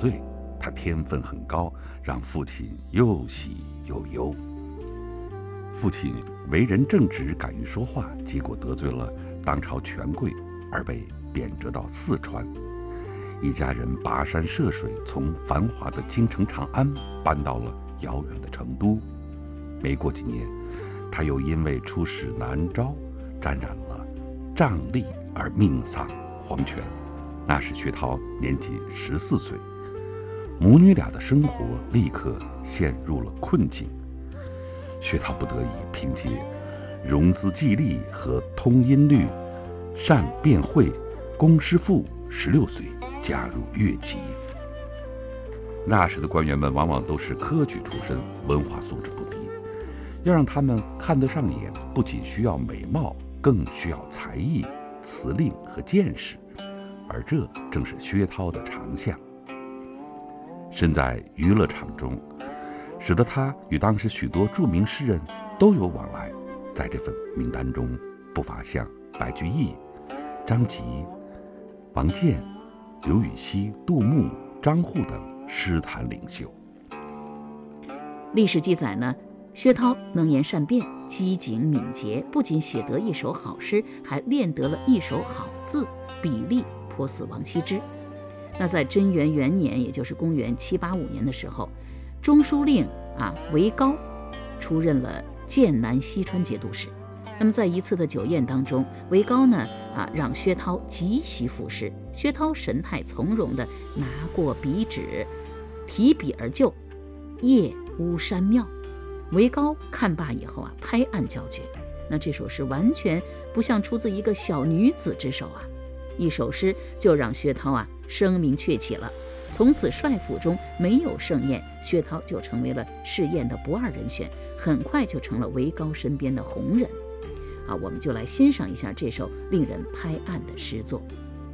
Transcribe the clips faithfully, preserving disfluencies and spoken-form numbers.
岁，他天分很高，让父亲又喜又忧。父亲为人正直，敢于说话，结果得罪了当朝权贵，而被贬谪到四川。一家人跋山涉水，从繁华的京城长安搬到了遥远的成都。没过几年，他又因为出使南诏，沾染了瘴疠而命丧黄泉。那时薛涛年仅十四岁，母女俩的生活立刻陷入了困境。薛涛不得已凭借融资记力和通音律，善辩会，公师傅十六岁加入乐籍。那时的官员们往往都是科举出身，文化素质不低，要让他们看得上眼，不仅需要美貌，更需要才艺、辞令和见识，而这正是薛涛的长项。身在娱乐场中，使得他与当时许多著名诗人都有往来。在这份名单中，不乏像白居易、张籍、王建、刘禹锡、杜牧、张祜等诗坛领袖。 历史记载呢，薛涛能言善辩，机警敏捷，不仅写得一首好诗，还练得了一手好字，笔力颇似王羲之。那在贞元元年，也就是公元七八五年的时候，中书令啊韦高出任了剑南西川节度使。那么在一次的酒宴当中，韦高呢啊让薛涛即席赋诗，薛涛神态从容地拿过笔纸，提笔而就，夜巫山庙。韦高看罢以后啊，拍案叫绝。那这首诗完全不像出自一个小女子之手啊，一首诗就让薛涛啊声名鹊起了。从此帅府中没有盛宴，薛涛就成为了试宴的不二人选，很快就成了韦高身边的红人。啊，我们就来欣赏一下这首令人拍案的诗作。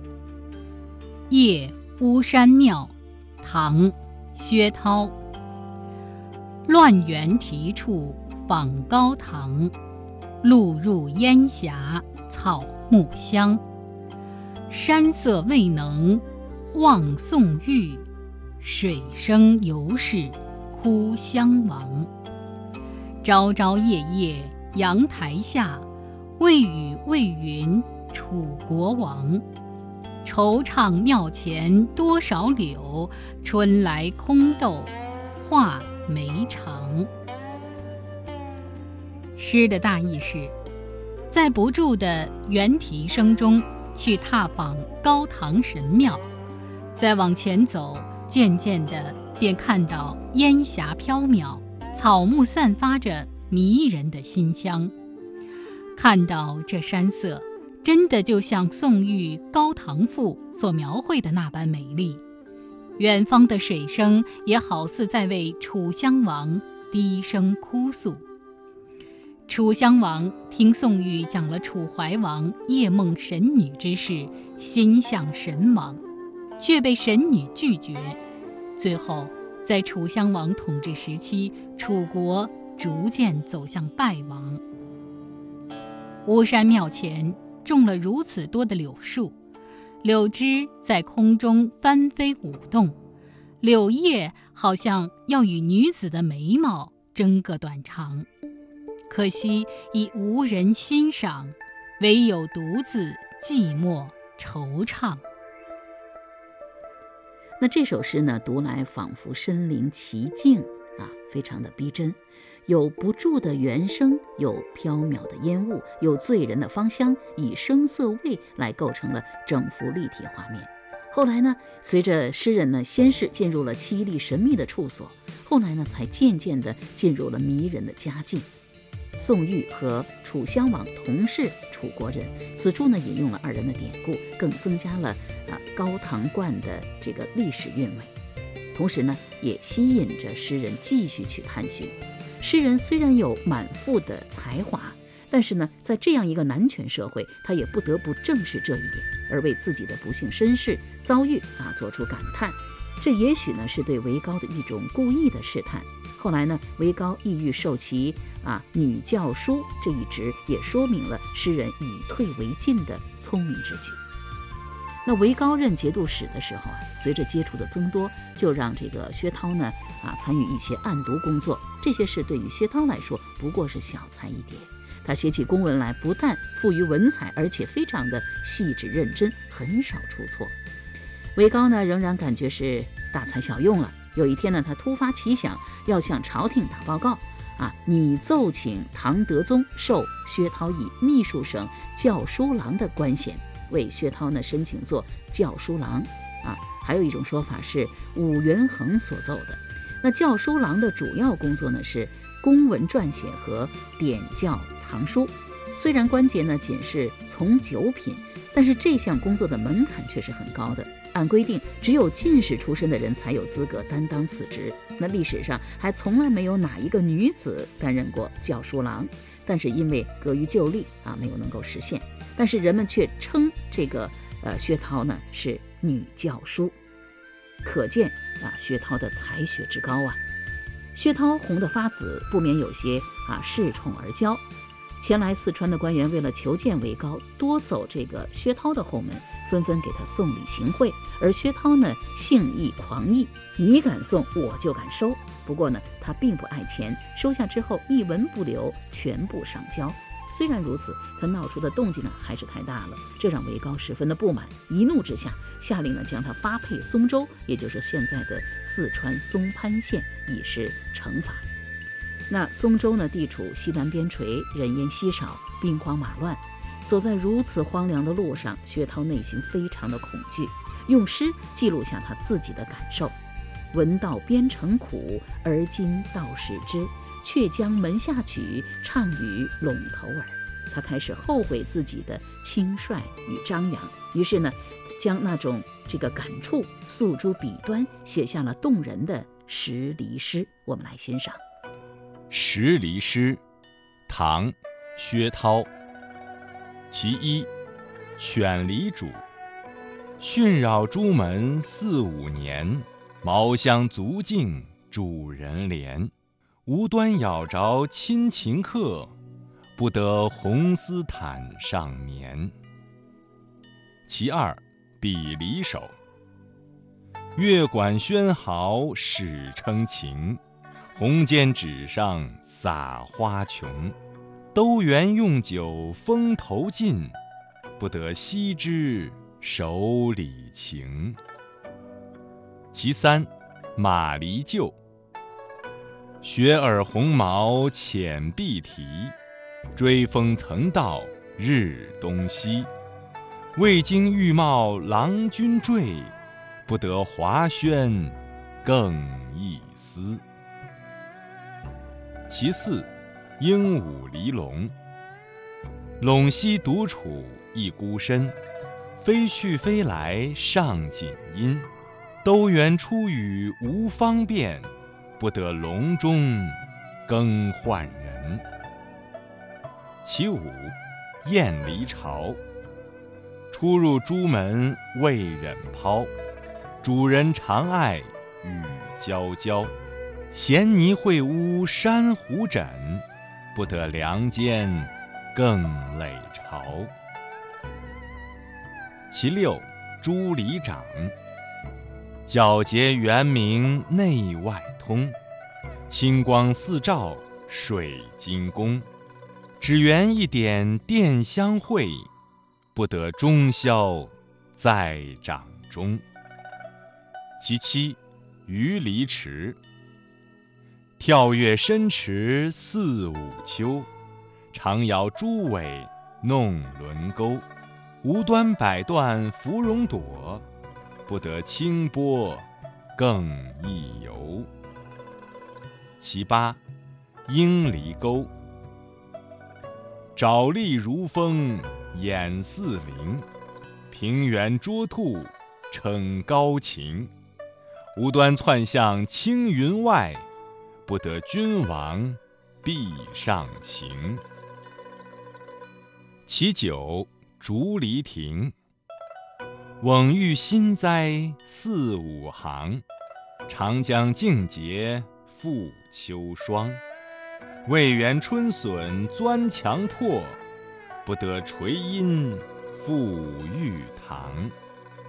夜巫山庙，唐·薛涛。乱园题处访高堂，路入烟霞草木香。山色未能望宋玉，水声犹是哭襄王。朝朝夜夜阳台下，未雨未云楚国王。惆怅庙前多少柳，春来空斗画眉长。诗的大意是，在不住的猿啼声中去踏访高堂神庙，再往前走，渐渐地便看到烟霞飘渺，草木散发着迷人的馨香。看到这山色，真的就像宋玉《高唐赋》所描绘的那般美丽。远方的水声也好似在为楚襄王低声哭诉。楚襄王听宋玉讲了楚怀王夜梦神女之事，心向神往，却被神女拒绝。最后在楚襄王统治时期，楚国逐渐走向败亡。巫山庙前种了如此多的柳树，柳枝在空中翻飞舞动，柳叶好像要与女子的眉毛争个短长，可惜已无人欣赏，唯有独自寂寞惆怅。 那这首诗呢，读来仿佛身临其境啊，非常的逼真，有不住的原声，有飘渺的烟雾，有醉人的芳香，以声色味来构成了整幅立体画面。后来呢，随着诗人呢，先是进入了凄厉神秘的处所，后来呢，才渐渐地进入了迷人的佳境。宋玉和楚襄王同是楚国人，此处呢引用了二人的典故，更增加了啊高唐观的这个历史韵味，同时呢，也吸引着诗人继续去探寻。诗人虽然有满腹的才华，但是呢，在这样一个男权社会，他也不得不正视这一点，而为自己的不幸身世遭遇啊做出感叹。这也许呢是对韦高的一种故意的试探。后来呢，韦高意欲受其啊女教书这一职，也说明了诗人以退为进的聪明之举。 那韦高任节度使的时候啊，随着接触的增多，就让这个薛涛呢啊参与一些案牍工作。这些事对于薛涛来说不过是小菜一碟。他写起公文来不但富于文采，而且非常的细致认真，很少出错。韦高呢仍然感觉是大材小用了。有一天呢，他突发奇想，要向朝廷打报告啊，拟奏请唐德宗授薛涛以秘书省校书郎的官衔，为薛涛呢申请做校书郎啊。还有一种说法是武元衡所奏的。那校书郎的主要工作呢是公文撰写和点校藏书，虽然官节呢仅是从九品，但是这项工作的门槛却是很高的。按规定，只有进士出身的人才有资格担当此职。那历史上还从来没有哪一个女子担任过校书郎，但是因为隔于旧例啊，没有能够实现。但是人们却称这个呃薛涛呢是女教书，可见啊薛涛的才学之高啊。薛涛红得发紫，不免有些啊恃宠而骄。前来四川的官员为了求见韦高，多走这个薛涛的后门，纷纷给他送礼行贿。而薛涛呢性意狂逸，你敢送我就敢收。不过呢他并不爱钱，收下之后一文不留，全部上交。虽然如此，他闹出的动静呢还是太大了，这让韦高十分的不满。一怒之下，下令呢将他发配松州，也就是现在的四川松潘县，以示惩罚。那松州呢地处西南边陲，人烟稀少，兵荒马乱。走在如此荒凉的路上，薛涛内心非常的恐惧，用诗记录下他自己的感受：闻道边城苦，而今道是知，却将门下曲，唱与陇头耳。他开始后悔自己的轻率与张扬，于是呢将那种这个感触诉诸笔端，写下了动人的十离诗。我们来欣赏。 十离诗，唐·薛涛。其一，犬离主。训扰朱门四五年，茅香足径主人怜。无端咬着亲情客，不得红丝毯上眠。其二，比离首。乐管喧号始称情，红笺纸上撒花琼。兜园用酒风头尽，不得悉知手里情。其三，马离旧。雪耳红毛浅碧蹄，追风曾到日东西。未经玉帽郎君坠，不得华轩更一丝。其四，鹦鹉离笼。陇西独处一孤身，飞去飞来上锦衣。兜园出语无方便，不得笼中更换人。其五，雁离巢。出入朱门未忍抛，主人常爱与娇娇。衔泥秽污珊瑚枕，不得梁间更累巢。其六，朱离长。皎洁圆明内外通，清光四照水晶宫。只缘一点殿香会，不得终宵在掌中。其七，鱼离池。跳跃深池四五秋，常摇朱尾弄轮钩。无端百段芙蓉朵，不得清波更一游。其八，鹰离钩。爪立如风眼似灵，平原捉兔逞高禽。无端窜向青云外，不得君王壁上情。其九，竹离亭。蓊郁新栽四五行，长江静节复秋霜。未园春笋钻墙破，不得垂阴复玉堂。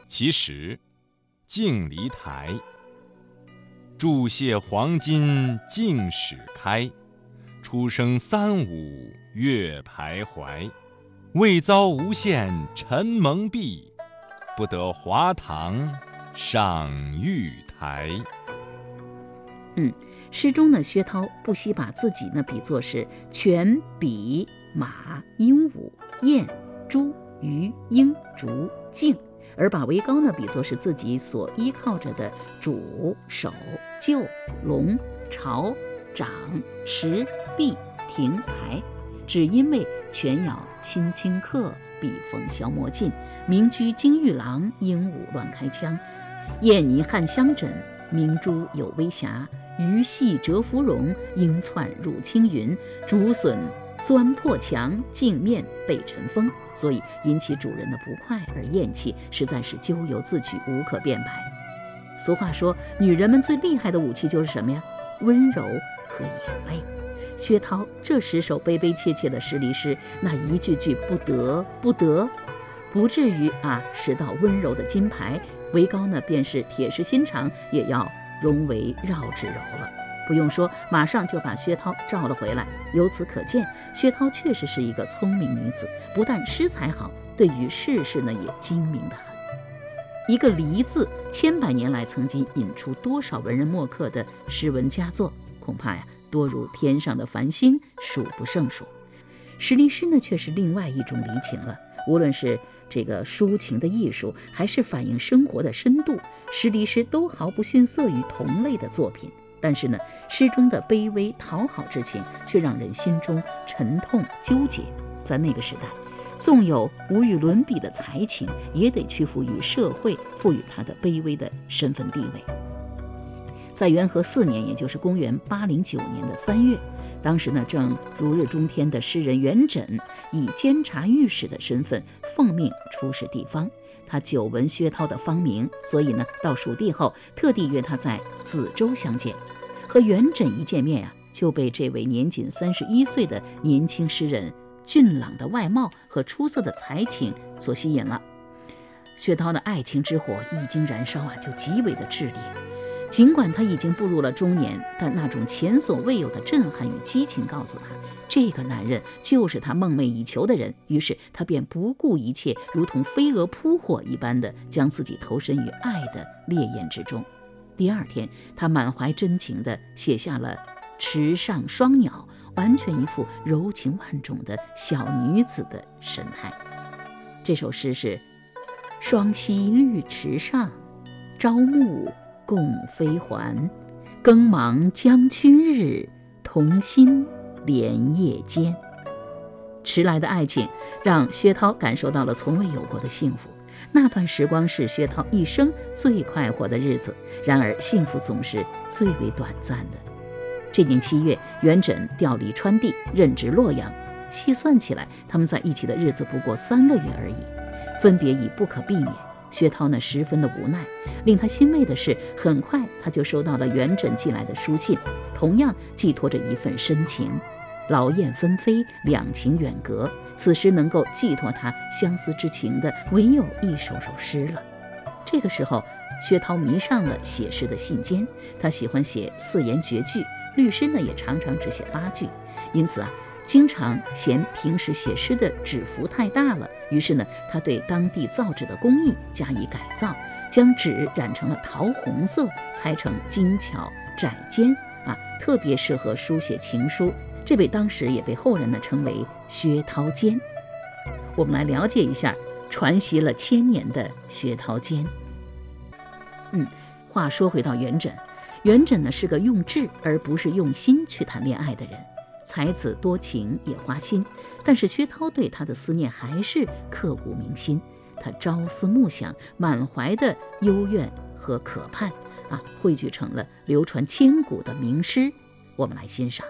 其实，镜离台。铸谢黄金镜始开，初升三五月徘徊。未遭无限尘蒙蔽，不得华堂上玉台。 嗯，诗中呢，薛涛不惜把自己呢比作是犬、比、马、鹦鹉、雁、猪、鱼、鹰、竹、镜，而把韦高呢比作是自己所依靠着的主、手、救、龙、巢、长、石、壁、亭、台。只因为犬咬亲轻客，笔锋消磨尽；鸣居金玉郎，鹦鹉乱开枪。燕泥汉香枕，明珠有微瑕；鱼戏蛰芙蓉，鹰窜入青云。竹笋钻破墙，镜面被尘封，所以引起主人的不快而厌弃，实在是咎由自取，无可辩白。俗话说，女人们最厉害的武器就是什么呀？温柔和眼泪。薛涛这十首悲悲切切的诗离诗，那一句句不得不得，不至于啊拾到温柔的金牌。韦高呢，便是铁石心肠，也要融为绕指柔了。不用说，马上就把薛涛召了回来。由此可见，薛涛确实是一个聪明女子，不但诗才好，对于世事呢也精明得很。一个离字，千百年来曾经引出多少文人墨客的诗文佳作，恐怕呀多如天上的繁星，数不胜数。诗离诗呢，却是另外一种离情了。无论是这个抒情的艺术，还是反映生活的深度，诗离诗都毫不逊色于同类的作品。但是呢，诗中的卑微讨好之情，却让人心中沉痛纠结。在那个时代，纵有无与伦比的才情，也得屈服于社会赋予他的卑微的身份地位。在元和四年，也就是公元八零九年的三月，当时呢正如日中天的诗人元稹，以监察御史的身份奉命出使地方。他久闻薛涛的芳名，所以呢到蜀地后，特地约他在梓州相见。和元稹一见面啊，就被这位年仅三十一岁的年轻诗人俊朗的外貌和出色的才情所吸引了。薛涛的爱情之火一经燃烧啊，就极为的炽烈。尽管他已经步入了中年，但那种前所未有的震撼与激情告诉他，这个男人就是他梦寐以求的人。于是他便不顾一切，如同飞蛾扑火一般的将自己投身于爱的烈焰之中。第二天，他满怀真情地写下了《池上双鸟》，完全一副柔情万种的小女子的神态。这首诗是：双溪绿池上，朝暮共飞还。更忙将去日，同心连夜间。迟来的爱情让薛涛感受到了从未有过的幸福。那段时光是薛涛一生最快活的日子，然而幸福总是最为短暂的。这年七月，元稹调离川地，任职洛阳。细算起来，他们在一起的日子不过三个月而已，分别已不可避免。薛涛呢，十分的无奈。令他欣慰的是，很快他就收到了元稹寄来的书信，同样寄托着一份深情。劳燕分飞，两情远隔，此时能够寄托他相思之情的，唯有一首首诗了。这个时候，薛涛迷上了写诗的信笺，他喜欢写四言绝句，律诗呢也常常只写八句，因此啊，经常嫌平时写诗的纸幅太大了，于是呢，他对当地造纸的工艺加以改造，将纸染成了桃红色，裁成精巧窄尖啊，特别适合书写情书。这被当时也被后人呢称为薛涛笺。我们来了解一下传习了千年的薛涛笺。嗯，话说回到元稹，元稹呢是个用智而不是用心去谈恋爱的人，才子多情也花心，但是薛涛对他的思念还是刻骨铭心。他朝思暮想，满怀的幽怨和渴盼啊，汇聚成了流传千古的名诗。我们来欣赏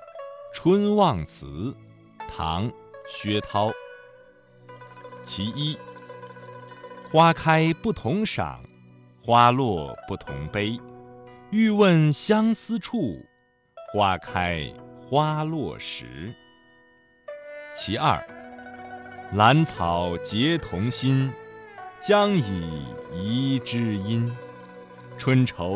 《春望词》，唐·薛涛。其一，花开不同赏，花落不同悲。欲问相思处，花开花落时。其二，兰草结同心， 将以遗之音。春愁